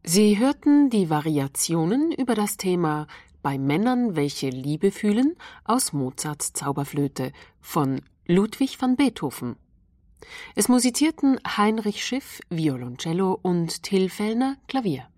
Sie hörten die Variationen über das Thema »Bei Männern, welche Liebe fühlen« aus Mozarts Zauberflöte von Ludwig van Beethoven. Es musizierten Heinrich Schiff, Violoncello und Till Fellner, Klavier.